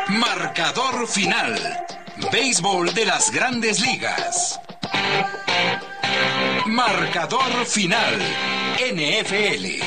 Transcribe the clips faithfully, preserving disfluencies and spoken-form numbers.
Marcador final. Béisbol de las Grandes Ligas. Marcador final. N F L.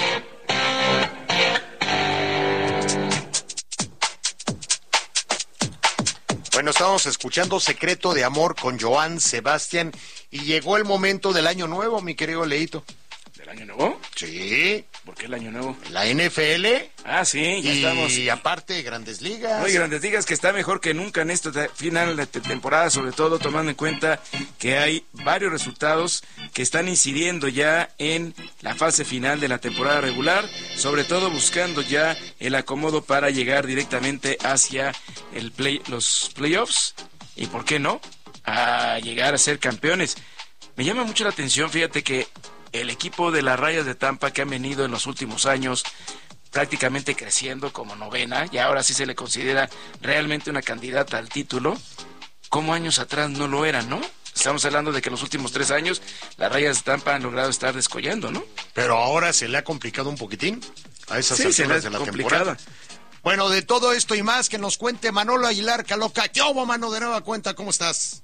Bueno, estábamos escuchando Secreto de Amor con Joan Sebastián y llegó el momento del año nuevo, mi querido Leito. ¿Del año nuevo? Sí. ¿Por qué el año nuevo? La N F L. Ah, sí, ya y estamos. Y aparte, Grandes Ligas. No, y Grandes Ligas que está mejor que nunca en esta final de temporada, sobre todo tomando en cuenta que hay varios resultados que están incidiendo ya en la fase final de la temporada regular, sobre todo buscando ya el acomodo para llegar directamente hacia el play, los playoffs y, ¿por qué no?, a llegar a ser campeones. Me llama mucho la atención, fíjate que el equipo de las Rayas de Tampa, que han venido en los últimos años prácticamente creciendo como novena, y ahora sí se le considera realmente una candidata al título, como años atrás no lo eran, ¿no? Estamos hablando de que en los últimos tres años las Rayas de Tampa han logrado estar descollando, ¿no? Pero ahora se le ha complicado un poquitín a esas sí, alturas de la complicado. temporada. Bueno, de todo esto y más que nos cuente Manolo Aguilar Caloca. ¿Qué hubo, mano? De nueva cuenta, ¿cómo estás?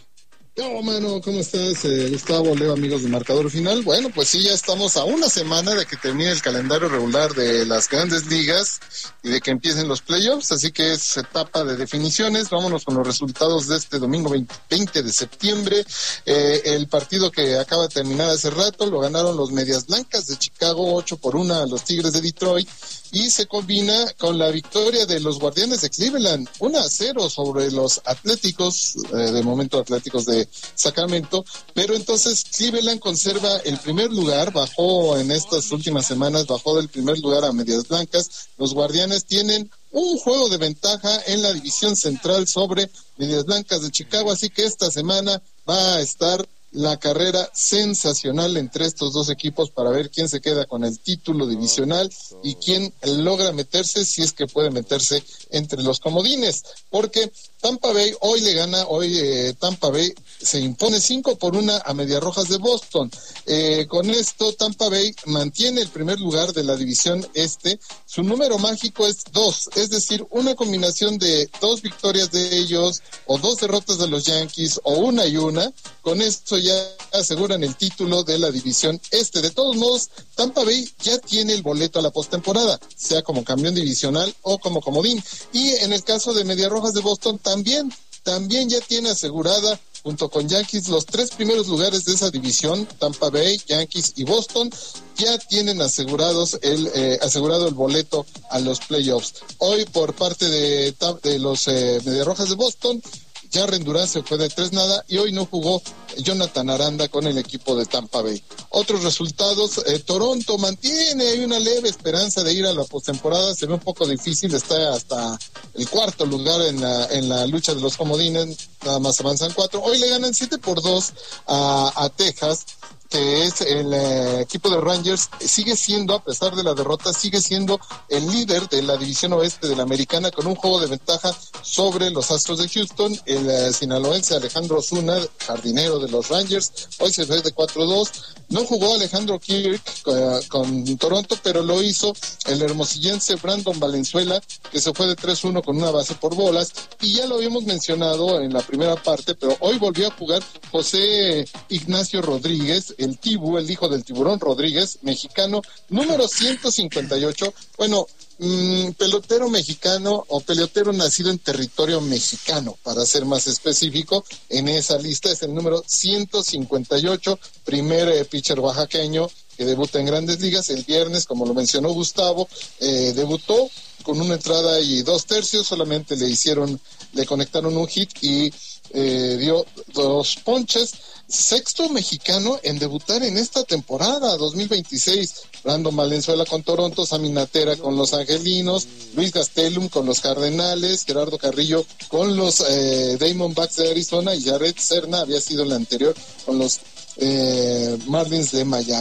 ¿Cómo, mano? ¿Cómo estás? Eh, Gustavo, Leo, amigos de Marcador Final. Bueno, pues sí, ya estamos a una semana de que termine el calendario regular de las Grandes Ligas y de que empiecen los playoffs, así que es etapa de definiciones. Vámonos con los resultados de este domingo veinte de septiembre. Eh, el partido que acaba de terminar hace rato lo ganaron los Medias Blancas de Chicago, ocho por uno a los Tigres de Detroit, y se combina con la victoria de los Guardianes de Cleveland, uno a cero sobre los Atléticos, eh, de momento Atléticos de Sacramento, pero entonces Cleveland conserva el primer lugar, bajó en estas últimas semanas, bajó del primer lugar a Medias Blancas. Los Guardianes tienen un juego de ventaja en la división central sobre Medias Blancas de Chicago, así que esta semana va a estar la carrera sensacional entre estos dos equipos para ver quién se queda con el título divisional y quién logra meterse, si es que puede meterse entre los comodines, porque Tampa Bay hoy le gana, hoy eh, Tampa Bay se impone cinco por una a Medias Rojas de Boston. Eh, con esto Tampa Bay mantiene el primer lugar de la división este. Su número mágico es dos, es decir, una combinación de dos victorias de ellos o dos derrotas de los Yankees o una y una. Con esto ya aseguran el título de la división este. De todos modos, Tampa Bay ya tiene el boleto a la postemporada, sea como campeón divisional o como comodín. Y en el caso de Medias Rojas de Boston también, también ya tiene asegurada junto con Yankees los tres primeros lugares de esa división. Tampa Bay, Yankees y Boston ya tienen asegurados el eh, asegurado el boleto a los playoffs. Hoy por parte de, de los eh, Medias Rojas de Boston, Jarren Durán se fue de tres nada y hoy no jugó Jonathan Aranda con el equipo de Tampa Bay. Otros resultados, eh, Toronto mantiene hay una leve esperanza de ir a la postemporada, se ve un poco difícil, está hasta el cuarto lugar en la en la lucha de los comodines, nada más avanzan cuatro. Hoy le ganan siete por dos a, a Texas, que es el eh, equipo de Rangers, sigue siendo, a pesar de la derrota, sigue siendo el líder de la división oeste de la americana con un juego de ventaja sobre los Astros de Houston. El eh, sinaloense Alejandro Osuna, jardinero de los Rangers, hoy se fue de cuatro dos. No jugó Alejandro Kirk uh, con Toronto, pero lo hizo el hermosillense Brandon Valenzuela, que se fue de tres uno con una base por bolas, y ya lo habíamos mencionado en la primera parte, pero hoy volvió a jugar José Ignacio Rodríguez, el Tibu, el hijo del Tiburón Rodríguez, mexicano, número ciento cincuenta y ocho, bueno, mmm, pelotero mexicano o pelotero nacido en territorio mexicano, para ser más específico, en esa lista es el número ciento cincuenta y ocho, primer eh, pitcher oaxaqueño que debuta en Grandes Ligas el viernes, como lo mencionó Gustavo, eh, debutó con una entrada y dos tercios, solamente le hicieron, le conectaron un hit y eh, dio dos ponches. Sexto mexicano en debutar en esta temporada dos mil veintiséis. Brandon Valenzuela con Toronto, Sammy Natera con los Angelinos, Luis Gastelum con los Cardenales, Gerardo Carrillo con los eh, Diamondbacks de Arizona y Jared Serna había sido el anterior con los eh, Marlins de Miami.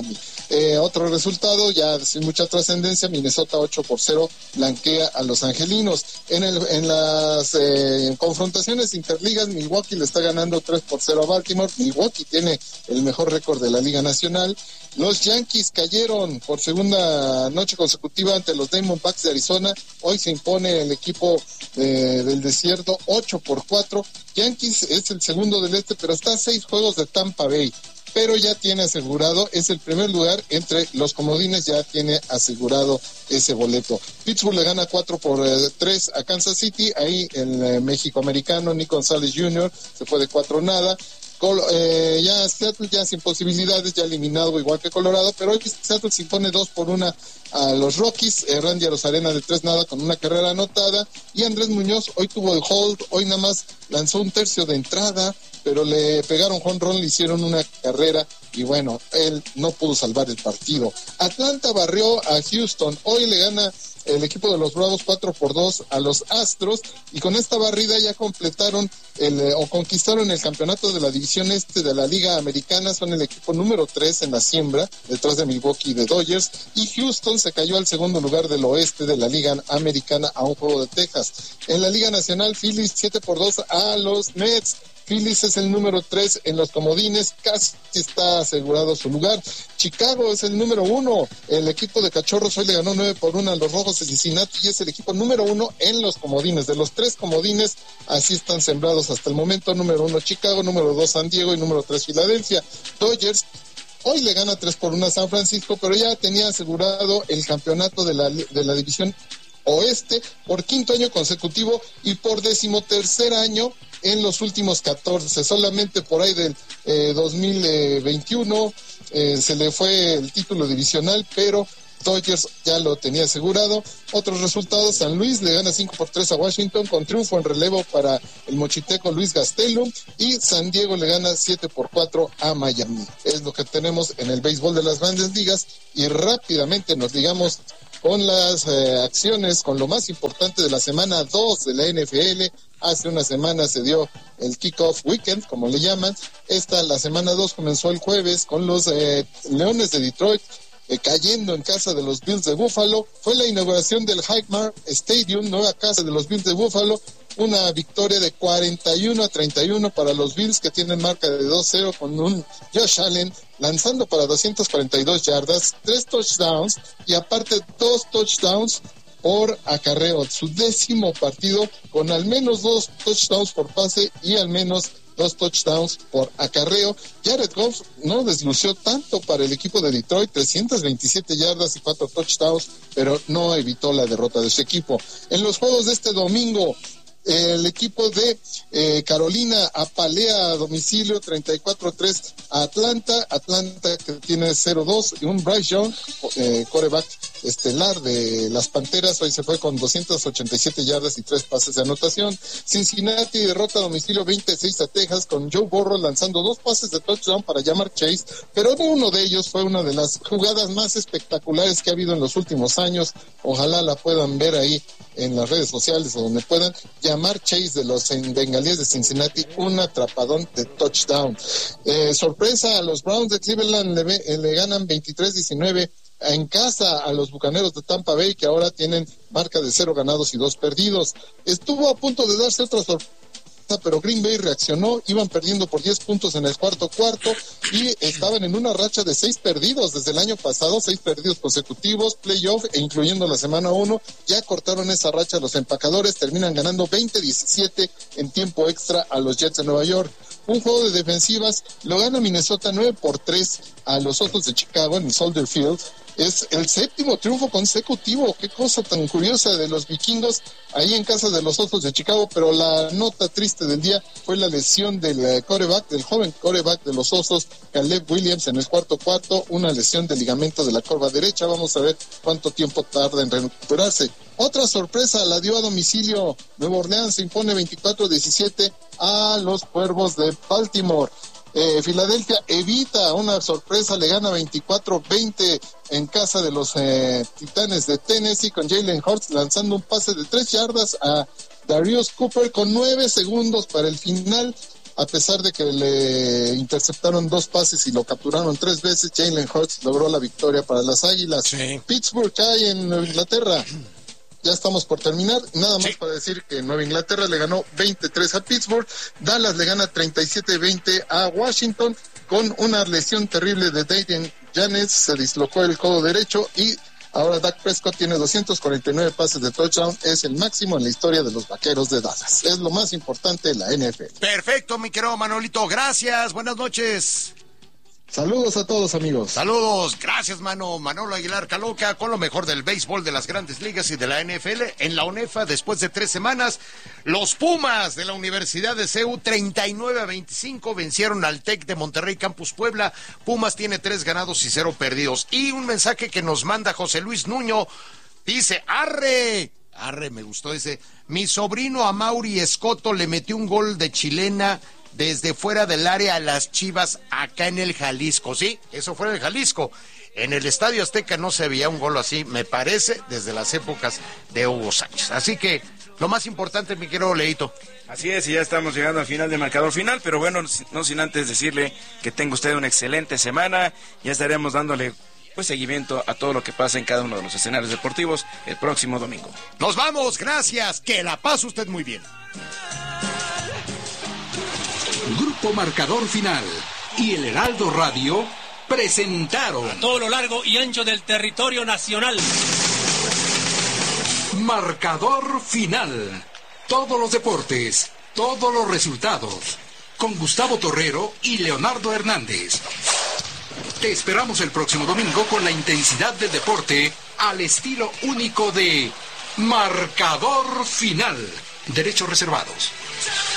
Eh, otro resultado, ya sin mucha trascendencia, Minnesota ocho por cero blanquea a los angelinos. En, el, en las eh, confrontaciones interligas, Milwaukee le está ganando tres por cero a Baltimore. Milwaukee tiene el mejor récord de la Liga Nacional. Los Yankees cayeron por segunda noche consecutiva ante los Diamondbacks de Arizona. Hoy se impone el equipo eh, del desierto ocho por cuatro. Yankees es el segundo del este, pero está a seis juegos de Tampa Bay. Pero ya tiene asegurado, es el primer lugar entre los comodines, ya tiene asegurado ese boleto. Pittsburgh le gana cuatro por tres a Kansas City. Ahí el eh, México-americano Nick González junior se fue de cuatro nada. Col- eh, ya Seattle ya sin posibilidades, ya eliminado igual que Colorado, pero hoy Seattle se impone dos por una a los Rockies. eh, Randy Arozarena de tres nada con una carrera anotada, y Andrés Muñoz hoy tuvo el hold, hoy nada más lanzó un tercio de entrada, pero le pegaron jonrón, le hicieron una carrera y bueno, él no pudo salvar el partido. Atlanta barrió a Houston, hoy le gana el equipo de los Bravos cuatro por dos a los Astros, y con esta barrida ya completaron el, o conquistaron el campeonato de la división este de la Liga Americana. Son el equipo número tres en la siembra, detrás de Milwaukee y de Dodgers, y Houston se cayó al segundo lugar del oeste de la Liga Americana a un juego de Texas. En la Liga Nacional, Phillies siete por dos a los Mets. Phillies es el número tres en los comodines, casi está asegurado su lugar. Chicago es el número uno, el equipo de Cachorros hoy le ganó nueve por uno a los Rojos de Cincinnati y es el equipo número uno en los comodines. De los tres comodines, así están sembrados hasta el momento: número uno Chicago, número dos San Diego y número tres Filadelfia. Dodgers hoy le gana tres por uno a San Francisco, pero ya tenía asegurado el campeonato de la, de la división oeste por quinto año consecutivo y por decimotercer año en los últimos catorce. Solamente por ahí del eh, dos mil veintiuno eh, se le fue el título divisional, pero Dodgers ya lo tenía asegurado. Otros resultados: San Luis le gana cinco por tres a Washington con triunfo en relevo para el mochiteco Luis Gastelum, y San Diego le gana siete por cuatro a Miami. Es lo que tenemos en el béisbol de las grandes ligas, y rápidamente nos ligamos con las eh, acciones, con lo más importante de la semana dos de la N F L. Hace una semana se dio el kickoff weekend, como le llaman. Esta, la semana dos, comenzó el jueves con los eh, Leones de Detroit eh, cayendo en casa de los Bills de Buffalo. Fue la inauguración del Highmark Stadium, nueva casa de los Bills de Buffalo. Una victoria de cuarenta y uno a treinta y uno para los Bills, que tienen marca de dos cero, con un Josh Allen lanzando para doscientas cuarenta y dos yardas, tres touchdowns y aparte dos touchdowns por acarreo. Su décimo partido con al menos dos touchdowns por pase y al menos dos touchdowns por acarreo. Jared Goff no deslució tanto para el equipo de Detroit, trescientas veintisiete yardas y cuatro touchdowns, pero no evitó la derrota de su equipo. En los juegos de este domingo, el equipo de eh, Carolina apalea a domicilio treinta y cuatro a tres a Atlanta. Atlanta, que tiene cero dos, y un Bryce Young, eh, quarterback estelar de las Panteras, hoy se fue con doscientas ochenta y siete yardas y tres pases de anotación. Cincinnati derrota a domicilio veintiséis a Texas, con Joe Burrow lanzando dos pases de touchdown para Ja'Marr Chase, pero uno de ellos fue una de las jugadas más espectaculares que ha habido en los últimos años. Ojalá la puedan ver ahí en las redes sociales o donde puedan. Ja'Marr Chase de los Bengalíes de Cincinnati, un atrapadón de touchdown. Eh, sorpresa, a los Browns de Cleveland le, eh, le ganan veintitrés diecinueve en casa a los Bucaneros de Tampa Bay, que ahora tienen marca de cero ganados y dos perdidos. Estuvo a punto de darse otra sorpresa, pero Green Bay reaccionó. Iban perdiendo por diez puntos en el cuarto cuarto y estaban en una racha de seis perdidos desde el año pasado, seis perdidos consecutivos, playoff, e incluyendo la semana uno. Ya cortaron esa racha los empacadores, terminan ganando veinte diecisiete en tiempo extra a los Jets de Nueva York. Un juego de defensivas, lo gana Minnesota nueve por tres a los Osos de Chicago en el Soldier Field. Es el séptimo triunfo consecutivo. Qué cosa tan curiosa de los vikingos ahí en casa de los Osos de Chicago. Pero la nota triste del día fue la lesión del quarterback, del joven quarterback de los Osos, Caleb Williams, en el cuarto cuarto. Una lesión de ligamento de la corva derecha. Vamos a ver cuánto tiempo tarda en recuperarse. Otra sorpresa la dio a domicilio Nueva Orleans, se impone veinticuatro diecisiete a los Cuervos de Baltimore. Eh, Filadelfia evita una sorpresa, le gana veinticuatro veinte en casa de los eh, Titanes de Tennessee, con Jalen Hurts lanzando un pase de tres yardas a Darius Cooper con nueve segundos para el final. a pesar de que le interceptaron dos pases y lo capturaron tres veces, Jalen Hurts logró la victoria para las Águilas. Sí. Pittsburgh cae en Nueva Inglaterra. Ya estamos por terminar, nada más sí. para decir que Nueva Inglaterra le ganó veintitrés a Pittsburgh, Dallas le gana treinta y siete veinte a Washington, con una lesión terrible de Dayton Janes, se dislocó el codo derecho y ahora Dak Prescott tiene doscientos cuarenta y nueve pases de touchdown, es el máximo en la historia de los Vaqueros de Dallas. Es lo más importante de la N F L. Perfecto, mi querido Manolito, gracias, buenas noches. Saludos a todos, amigos. Saludos, gracias, mano. Manolo Aguilar Caloca con lo mejor del béisbol de las Grandes Ligas y de la N F L. En la UNEFA, después de tres semanas, los Pumas de la Universidad de C E U, treinta y nueve a veinticinco, vencieron al TEC de Monterrey Campus Puebla. Pumas tiene tres ganados y cero perdidos. Y un mensaje que nos manda José Luis Nuño, dice, arre, arre, me gustó, dice, mi sobrino Amaury Escoto le metió un gol de chilena desde fuera del área a las Chivas acá en el Jalisco. Sí, eso fue en el Jalisco. En el Estadio Azteca no se veía un gol así, me parece, desde las épocas de Hugo Sánchez. Así que lo más importante, mi querido Leito. Así es, y ya estamos llegando al final del marcador final, pero bueno, no sin antes decirle que tenga usted una excelente semana. Ya estaremos dándole pues seguimiento a todo lo que pasa en cada uno de los escenarios deportivos el próximo domingo. Nos vamos, gracias, que la pase usted muy bien. Grupo Marcador Final y el Heraldo Radio presentaron a todo lo largo y ancho del territorio nacional. Marcador Final. Todos los deportes, todos los resultados. Con Gustavo Torrero y Leonardo Hernández. Te esperamos el próximo domingo con la intensidad del deporte al estilo único de Marcador Final. Derechos reservados.